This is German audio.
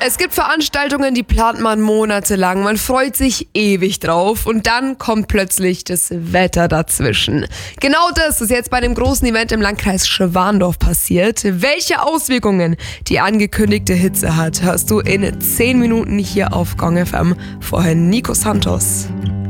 Es gibt Veranstaltungen, die plant man monatelang. Man freut sich ewig drauf und dann kommt plötzlich das Wetter dazwischen. Genau das ist jetzt bei dem großen Event im Landkreis Schwandorf passiert. Welche Auswirkungen die angekündigte Hitze hat, hörst du in 10 Minuten hier auf Gong FM. Vorher Nico Santos.